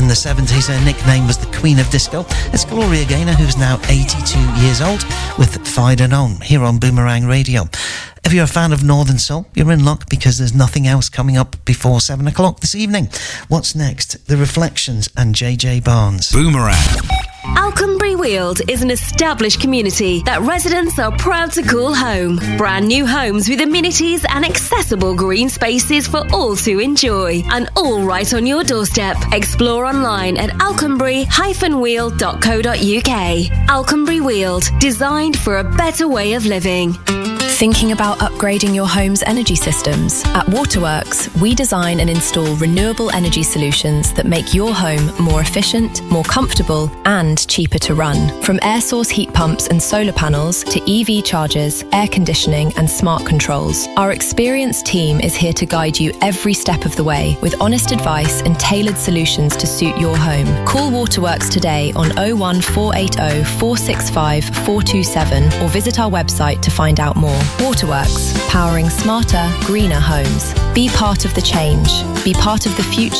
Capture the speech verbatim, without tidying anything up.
in the seventies. Her nickname was the Queen of Disco. It's Gloria Gaynor, who's now eighty-two years old, with Fide and On here on Boomerang Radio. If you're a fan of Northern Soul, you're in luck because there's nothing else coming up before seven o'clock this evening. What's next? The Reflections and J J Barnes. Boomerang. Alconbury Weald is an established community that residents are proud to call home. Brand new homes with amenities and accessible green spaces for all to enjoy. And all right on your doorstep. Explore online at alconbury dash weald dot co dot uk. Alconbury Weald, designed for a better way of living. Thinking about upgrading your home's energy systems? At Waterworks, we design and install renewable energy solutions that make your home more efficient, more comfortable, and cheaper to run. From air source heat pumps and solar panels to E V chargers, air conditioning, and smart controls, our experienced team is here to guide you every step of the way with honest advice and tailored solutions to suit your home. Call Waterworks today on oh one four eight oh, four six five, four two seven or visit our website to find out more. Waterworks, powering smarter, greener homes. Be part of the change. Be part of the future